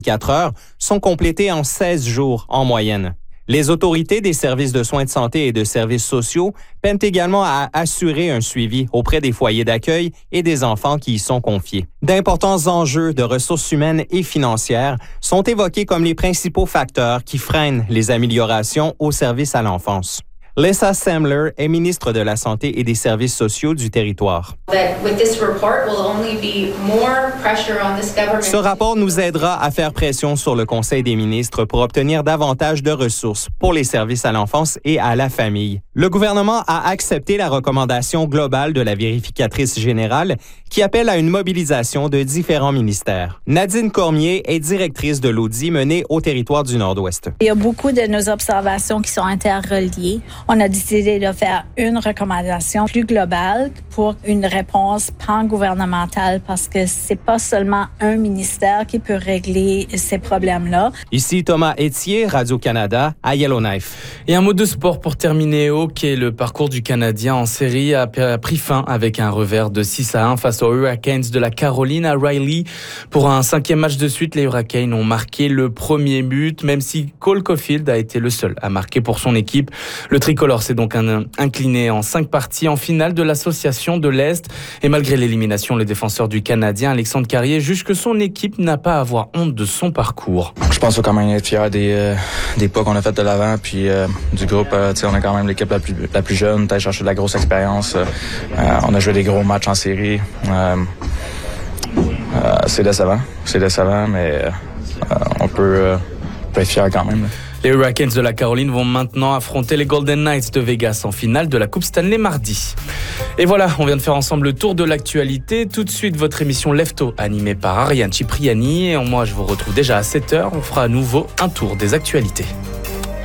4 heures sont complétés en 16 jours en moyenne. Les autorités des services de soins de santé et de services sociaux peinent également à assurer un suivi auprès des foyers d'accueil et des enfants qui y sont confiés. D'importants enjeux de ressources humaines et financières sont évoqués comme les principaux facteurs qui freinent les améliorations au service à l'enfance. Lisa Semler est ministre de la Santé et des Services sociaux du territoire. Ce rapport nous aidera à faire pression sur le Conseil des ministres pour obtenir davantage de ressources pour les services à l'enfance et à la famille. Le gouvernement a accepté la recommandation globale de la vérificatrice générale qui appelle à une mobilisation de différents ministères. Nadine Cormier est directrice de l'audit mené au territoire du Nord-Ouest. Il y a beaucoup de nos observations qui sont interreliées. On a décidé de faire une recommandation plus globale pour une réponse pan-gouvernementale parce que c'est pas seulement un ministère qui peut régler ces problèmes-là. Ici Thomas Etier, Radio-Canada, à Yellowknife. Et un mot de sport pour terminer. Hockey, le parcours du Canadien en série a pris fin avec un revers de 6-1 face aux Hurricanes de la Caroline à Riley. Pour un 5e match de suite, les Hurricanes ont marqué le premier but, même si Cole Caulfield a été le seul à marquer pour son équipe. Le tricolore s'est donc incliné en 5 parties en finale de l'Association de l'Est. Et malgré l'élimination, le défenseur du Canadien, Alexandre Carrier, juge que son équipe n'a pas à avoir honte de son parcours. Je pense qu'on peut quand même être fiers des pas qu'on a fait de l'avant, puis du groupe. On a quand même l'équipe la plus jeune, peut-être chercher de la grosse expérience. On a joué des gros matchs en série. C'est décevant, mais on peut être fiers quand même. Les Hurricanes de la Caroline vont maintenant affronter les Golden Knights de Vegas en finale de la Coupe Stanley mardi. Et voilà, on vient de faire ensemble le tour de l'actualité. Tout de suite, votre émission Lefto, animée par Ariane Cipriani. Et moi, je vous retrouve déjà à 7h. On fera à nouveau un tour des actualités.